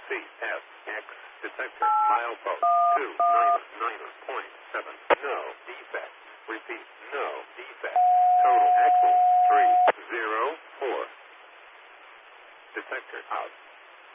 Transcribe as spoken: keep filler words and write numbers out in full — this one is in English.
C S X detector milepost two nine nine point seven. No defect. Repeat, no defect. Total axle three zero four. Detector out.